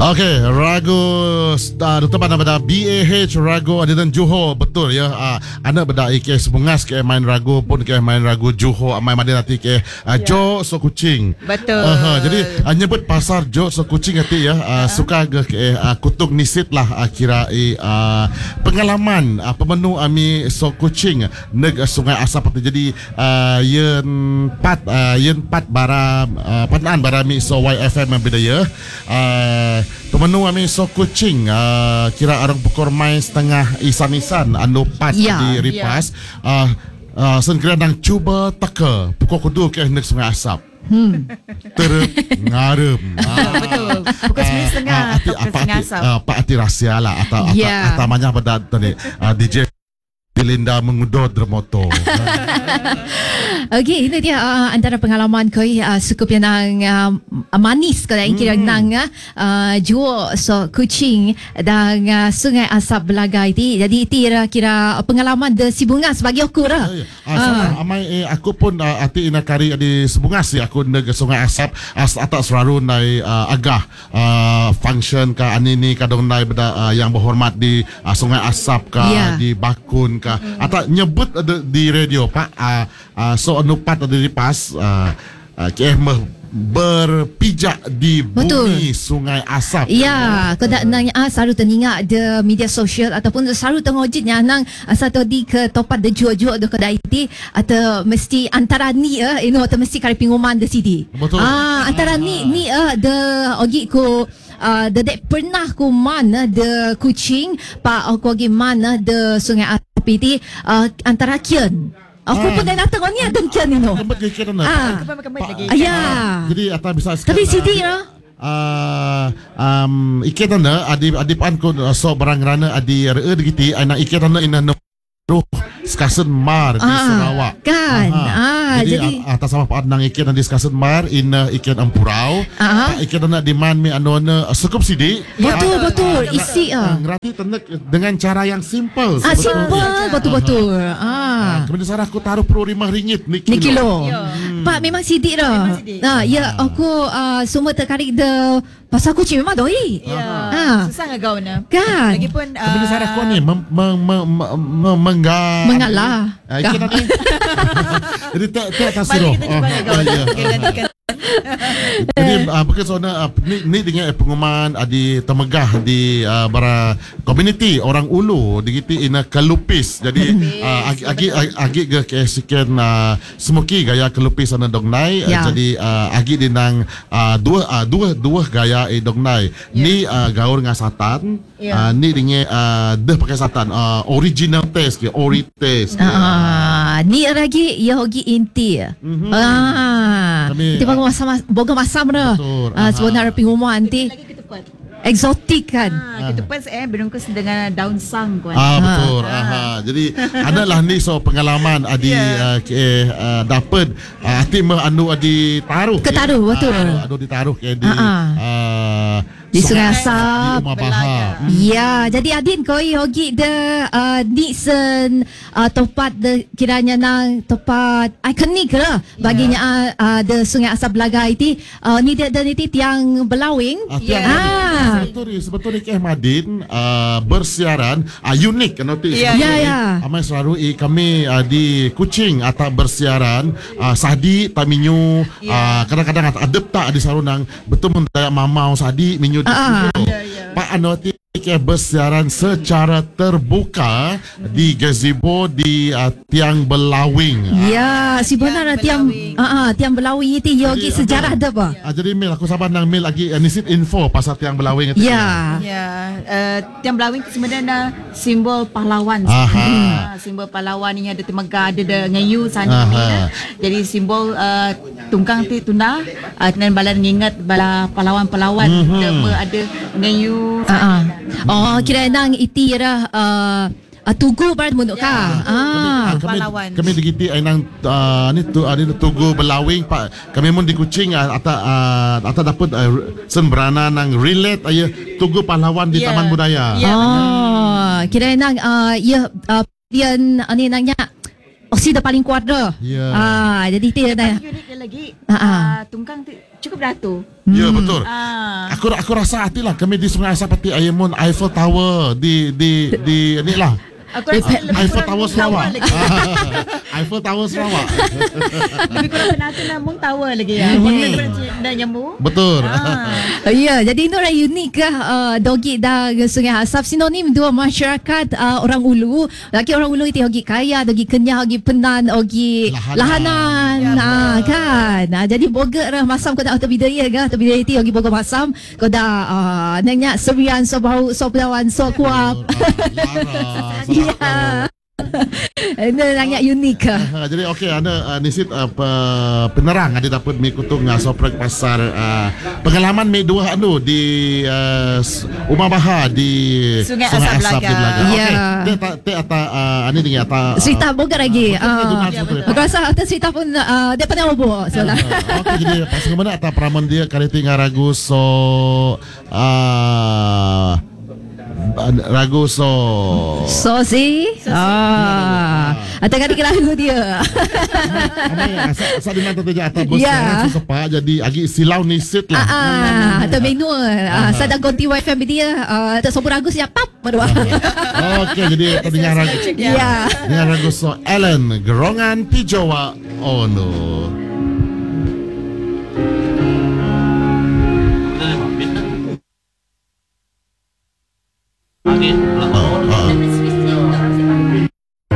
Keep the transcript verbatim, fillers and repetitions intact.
Okey, Ragu uh, teman pada B A H Ragu ada dan Johor, betul ya. Uh, anak benda ke sebungas ke main Ragu pun ke main Ragu Johor amai madi nanti ke uh, yeah. Jo so kucing. Betul. Uh, jadi uh, nyebut pasar Jo so kucing nanti ya uh, uh-huh. suka ke uh, kutuk nisit lah uh, kira uh, pengalaman uh, pemenu ami so kucing neg uh, Sungai Asap nanti. Jadi uh, yen pat uh, yen pat bara uh, pataan bara mi so Y F M beda ya. Uh, Pemenu kami so kucing uh, kira orang pukul main setengah isan-isan anu pat yeah. di Ripas yeah. uh, uh, sen kira nang cuba teka pukul kedua ke nek Sungai Asap hmm. terep ngarem ah. Betul pukul sembilan setengah uh, ati, apa ati, uh, Pak Ati Rahsia lah atau yeah. atau banyak pada tadi uh, D J Belinda mengudod remoto. Okey, ini dia uh, antara pengalaman koi uh, cukup yang uh, manis kalau yang kira nang uh, jual so kucing dan uh, Sungai Asap Belagai ti. Jadi itu kira pengalaman de Sibungas bagi aku lah. Ah, uh. amai eh, aku pun uh, ati ina kari di Sibungas si aku neg Sungai Asap as atas selalu nai uh, agah uh, function ka anini kadang nai beda uh, yang berhormat di uh, Sungai Asap ka yeah. di Bakun ka hmm. atau nyebut uh, di radio Pak uh, uh, so anupat ada di pas uh, uh, kemah berpijak di Betul. bumi Sungai Asap. Ya, kau dak nang ah selalu teringat de media sosial ataupun selalu tengojitnya nang satu di ke topat de jual-jual de kedai ti atau mesti antara ni eh you know atau mesti kari pinguman de sidi. Betul. Ah antara ah. ni ni eh de ogi ko Uh, dedek pernah ku mana de kucing pak aku pergi mana de Sungai Asap itu uh, antara kian. Aku ah. pun dah nak tengok ni ada kian ni no. Kembali ke kian Ah. lagi. Ya. Jadi atau bisa tapi sidi lah. Uh, um, ikan na adi adi pan ko so barang rana adi re digiti ana ikan na ina no Skasen Mar di ah, Sarawak kan. Ah, jadi, jadi atas sama Pak Adnang ikan di Skasen Mar ina ikan Ampurau. Ah. Ikan na di man mi anu na cukup sidi. Betul ah, betul ah, isi ah. Ngerti tenek dengan cara yang simple. Ah simple betul betul. Ah. Kemudian sarah aku taruh puluh lima ringgit ni kilo. Ni kilo. Hmm. Pak memang sidik dah. Ah ya aku uh, semua tertarik de pasal kucing memang doi. Ya. Ah. Susah ngagau na. Kan. Lagipun uh, kemudian sarah aku ni meng meng meng mengga mengalah. Ah, ikan nanti. Jadi tak tak kasih. Oh, ya. Jadi uh, bukan soalnya uh, ni, ni dengan pengumuman uh, di Temegah di uh, bara community orang Ulu digiti ina kelupis. Jadi uh, agi agi agi ke kesikian uh, smoky gaya kelupis ana dongnai. Yeah. Uh, jadi uh, agi dinang uh, dua uh, dua dua gaya e dongnai. Yeah. Ni uh, gaur ngasatan. Yeah. Uh, ni dengan uh, deh pakai satan uh, original taste ke ori taste. Ah, ni lagi ya hogi inti. Mm-hmm. Ah. Kami, Tiba masa boga masam dah. Ah sebenarnya pengumuman nanti eksotik kan. Ah, ketupat eh berungkus dengan daun sang kan. Ah betul. Ah. Aha. Jadi adalah ni so pengalaman adi yeah. uh, ke uh, dapat uh, ati mah anu adi taruh. Ketaruh ke, betul. Uh, anu ditaruh ke di uh, di Sungai Asap. Di Rumah Bahar. Ya, jadi Adin koi hogi de uh, Nixon uh, tempat de kiranya nang tempat ikonik lah baginya yeah. uh, de Sungai Asap Belagai ti uh, ni dia de ni tiang belawing. Ah, tiang ah. Sebetulnya sebetulnya ke Madin uh, bersiaran uh, unik kan nanti. Ya ya. Amai selalu i, kami uh, di Kuching atau bersiaran uh, sadi taminyu yeah. uh, kadang-kadang ada tak di sarunang betul mentaya mamau sadi minyu. Ah, ya, ya. Pak Anoti ke bersiaran secara terbuka di gazebo di uh, Tiang Belawing. Ya, si benar tiang ah uh, tiang Belawing itu yogi sejarah dah apa? Uh, jadi Mil aku sabar nang Mil lagi uh, nisit info pasal Tiang Belawing itu. Ya. Ya, uh, Tiang Belawing sebenarnya simbol pahlawan. Aha. Simbol pahlawan ni ada Temegah ada de ngayu sana ni. Jadi simbol uh, tungkang ti tunda uh, dan bala ngingat bala pahlawan-pahlawan mm-hmm. ada ngayu. Uh-uh. Oh, kira nang iti ira uh, uh, tugu bar munuk ka. Ah, kami kami digiti ay nang uh, ni tu ani tugu Belawing Pak. Kami mun di Kuching uh, ata uh, ata dapat uh, sembrana nang relate ay tugu pahlawan di yeah. Taman Budaya. Yeah. Oh, kira nang uh, ya uh, pian ani nangnya opsi dah paling kuat dah. Ya. Ah, jadi dia dah. Paling unik dia lagi, Ah, ah. uh, tungkang tu cukup beratur. Ya betul. Ah. Aku aku rasa hatilah kami di Sungai Asap seperti Ayamun Eiffel Tower di di di ni lah. Aku rasa lebih Eiffel kurang Tower Sarawak. lagi. Eiffel Tower Sarawak. Lebih kurang penatu Namung Tower lagi ya. Hmm. Jadi dah nyambung. Betul. Ah. Ya, jadi ini orang unik lah uh, Dogi dan Sungai Asap sinonim dua masyarakat uh, orang Ulu. Lagi orang Ulu itu Dogi kaya, Dogi kenyah, Dogi penan, Dogi Lahanan. lahanan, Ya, ah, kan. Ah, jadi boga lah masam kau dah atau bidaya ke, atau bidaya itu Dogi boga masam kau dah uh, nanya serian so bau so pelawan so kuap. Lara. Ya. Ini sangat unik lah. Ha, jadi okey ada uh, nisit uh, pe- penerang ada dapat mi kutung uh, soprek pasar uh, pengalaman mi dua anu di uh, Umar Bahar di Sungai Asap di Belaga. Belaga. Ya. Okey. Dia tak te ata uh, ani dengan ata uh, Cerita boga lagi. betul, Ah, betul, betul. aku rasa atas cerita pun uh, dia pernah bobo. So lah. Uh, okey jadi pasal mana ata praman dia kali tinggal ragu so uh, ragu so So si ah, atau kali lagu dia. Amai asal asal di mana tu atas bos Ya. sekarang sesepa jadi agi silau nisit lah. Ah, ah, atau menu ah, sadang konti wifi dia ah, atau sobur ragu siap pap berdua. Okey jadi terdengar ragu. Ya. Dengan ragu so Ellen Gerongan Pijawa Ono. Angin,